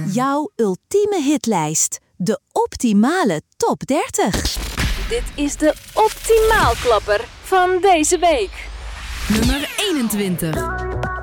Jouw ultieme hitlijst. De optimale top 30. Dit is de optimaalklapper van deze week. Nummer 21.